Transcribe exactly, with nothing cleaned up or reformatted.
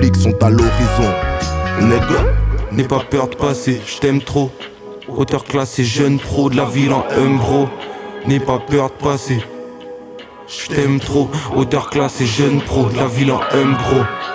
flics sont à l'horizon. Nègre, n'aie pas peur de passer, je t'aime trop. Auteur classé, jeune pro de la ville en Umbro. N'aie pas peur de passer, je t'aime trop. Auteur classé, jeune pro de la ville en Umbro.